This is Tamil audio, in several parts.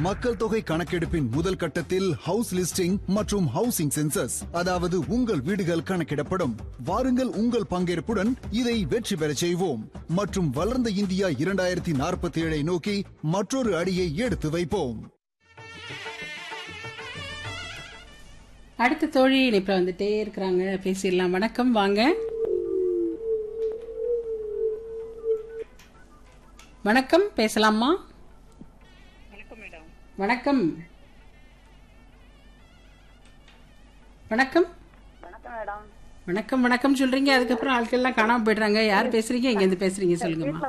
மக்கள் தொகை கணக்கெடுப்பின் முதல் கட்டத்தில் ஹவுஸ் லிஸ்டிங் மற்றும் ஹவுசிங் சென்சஸ், அதாவது உங்கள் வீடுகள் கணக்கிடப்படும். வாருங்கள், உங்கள் பங்கேற்புடன் இதை வெற்றி பெறச் செய்வோம் மற்றும் வளர்ந்த இந்தியா 2047 நோக்கி மற்றொரு அடியை எடுத்து வைப்போம். அடுத்த தோழி இப்ப வந்துட்டே இருக்கிறாங்க, பேசிடலாம். வணக்கம், வாங்க. வணக்கம், பேசலாமா? வணக்கம் மேடம். வணக்கம். வணக்கம். வணக்கம் மேடம். வணக்கம் வணக்கம் சொல்றீங்க, அதுக்கப்புறம் ஆட்கள் எல்லாம் காணாம போயிடுறாங்க. யார் பேசுறீங்க, எங்க இருந்து பேசுறீங்க சொல்லுங்கம்மா.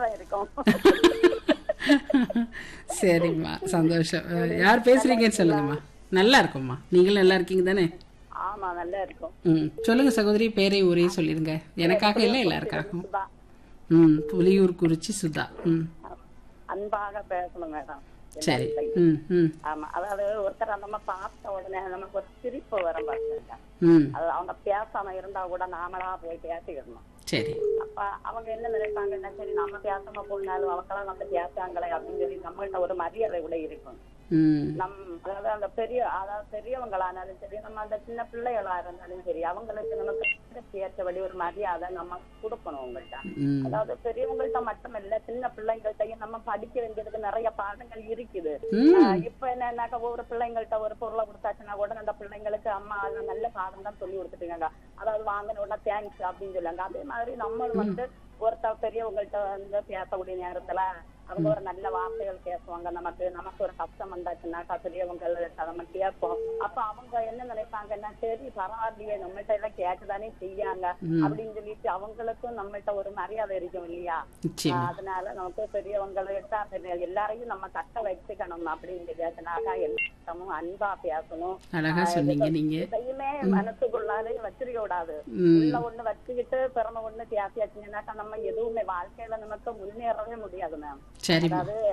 சரிம்மா, சந்தோஷம். யார் பேசுறீங்கன்னு சொல்லுங்கம்மா. நல்லா இருக்கும்மா, நீங்களும் நல்லா இருக்கீங்க தானே? ஆமா, நல்லா இருக்கும். சொல்லுங்க சகோதரி, பேரை ஊரே சொல்லிருங்க, எனக்காக இல்ல எல்லாருக்காகவும். புலியூர் குறிச்சி சுதா. அன்பாக பேசணும் மேடம். சரி. ஆமா, அதாவது ஒருத்தர் நம்ம பார்த்த உடனே நமக்கு ஒரு சிரிப்பு வர பாருங்க. அது அவங்க பேசாம இருந்தா கூட நாமளா போய் பேசிடணும். சரி. அப்ப அவங்க என்ன நினைப்பாங்கன்னா, சரி நம்ம பேசாம போனாலும் அவங்களாம் வந்து பேசாங்களே அப்படின்னு சொல்லி நம்மள்ட்ட ஒரு மரியாதை கூட இருக்கும். அதாவது அந்த பெரியவங்களானாலும் சரி, நம்ம அந்த சின்ன பிள்ளைகளா இருந்தாலும் சரி, அவங்களுக்கு நமக்கு ஏற்றபடி ஒரு மரியாதை நம்ம கொடுக்கணும் அவங்கள்ட்ட. அதாவது பெரியவங்கள்ட்ட மட்டும் இல்ல, சின்ன பிள்ளைங்கள்ட்டையும் நம்ம படிக்க வேண்டியதுக்கு நிறைய பாடங்கள் இருக்குது. இப்ப என்னன்னாக்கா, ஒவ்வொரு பிள்ளைங்கள்ட்ட ஒரு பொருளை கொடுத்தாச்சுன்னா உடனே அந்த பிள்ளைங்களுக்கு அம்மா நல்ல பாடம் தான் சொல்லி கொடுத்துட்டீங்க, அதாவது வாங்கின உடனே தேங்க்ஸ் அப்படின்னு சொல்லுவாங்க. அதே மாதிரி நம்மளும் வந்து ஒருத்தர் பெரியவங்கள்ட்ட வந்து பேசக்கூடிய நேரத்துல அவங்க ஒரு நல்ல வார்த்தைகள் பேசுவாங்க. நமக்கு ஒரு கஷ்டம் வந்தாச்சுன்னாக்கா பெரியவங்க நம்ம கேட்போம். அப்ப அவங்க என்ன நினைப்பாங்கன்னா, சரி பரவாயில்லையே, நம்மள்ட்ட எல்லாம் கேட்டுதானே செய்யாங்க அப்படின்னு சொல்லிட்டு அவங்களுக்கும் நம்மள்ட்ட ஒரு மரியாதை இருக்கும் இல்லையா? அதனால நமக்கு பெரியவங்கள்ட்ட எல்லாரையும் நம்ம தக்க வச்சுக்கணும் அப்படின்னு சொல்லியாச்சுனாக்கா எல்லாத்தமும் அன்பா பேசணும். எதையுமே மனசுக்குள்ளாலே வச்சிருக்க கூடாது. உள்ள ஒண்ணு வச்சுக்கிட்டு பிறம ஒண்ணு பேசியாச்சுன்னாக்கா நம்ம எதுவுமே வாழ்க்கையில நமக்கு முன்னேறவே முடியாது மேம். சரி,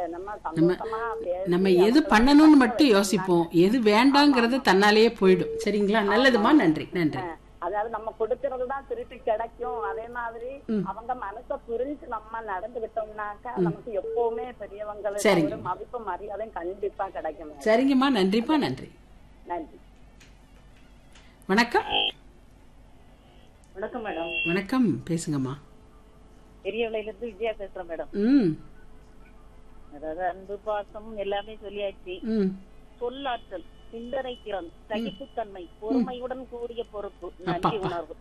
நம்ம எது பண்ணணும்னு மட்டும் யோசிப்போம், எது வேண்டாங்கிறது தன்னாலேயே போயிடும். சரிங்களா? நல்லதுமா, நன்றி நன்றி. அதாவது நம்ம கொடுக்கறதுதான் திருப்பி கிடைக்கும். அதே மாதிரி அவங்க மனசை புரிஞ்சு நம்ம நடந்துகிட்டோம்னாக்கா நமக்கு எப்பவுமே பெரியவங்க மதிப்பு மரியாதையும் கண்டிப்பா கிடைக்கும். சரிங்கம்மா, நன்றிப்பா, நன்றி நன்றி. வணக்கம். வணக்கம் மேடம். வணக்கம், பேசுங்கம்மா. பெரியவளையில இருந்து விஜயா பேசுறேன் மேடம். அதாவது அன்பு பாசம் எல்லாமே சொல்லியாச்சு. சொல்லாற்றல், சிந்தனை திறன், சகிப்புத்தன்மை, பொறுமையுடன் கூடிய பொறுப்பு, நன்றி உணர்வு.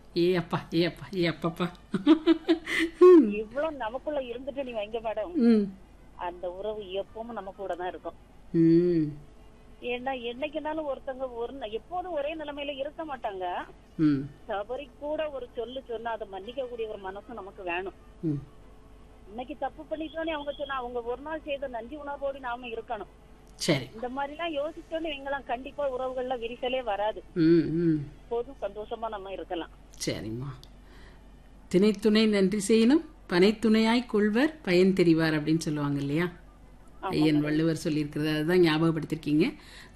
இவ்வளவு நமக்குள்ள இருந்துட்டு நீ வைங்க மேடம், அந்த உறவு எப்பவும் நம்ம கூட தான் இருக்கும். ஏன்னா என்னைக்குனாலும் ஒருத்தங்க எப்போதும் ஒரே நிலைமையில இருக்க மாட்டாங்க. தவறி கூட ஒரு சொன்னா அதை மன்னிக்க கூடிய ஒரு மனசு நமக்கு வேணும். இன்னைக்கு தப்பு பண்ணிட்டோன்னு அவங்க சொன்னா அவங்க ஒரு நாள் செய்த நன்றி உணர்வோடு நாம இருக்கணும். சரி, இந்த மாதிரி எல்லாம் யோசிச்சோன்னு இவங்கெல்லாம் கண்டிப்பா உறவுகள்ல விரிசலே வராது. போதும் சந்தோஷமா நம்ம இருக்கலாம். சரிம்மா. திணைத்துணை நன்றி செய்யணும், பனைத்துணையாய் கொள்வர் பயன் தெரிவார் அப்படின்னு சொல்லுவாங்க இல்லையா? ஐயன் வள்ளுவர் சொல்லியிருக்கிறது, அதுதான் ஞாபகப்படுத்திருக்கீங்க.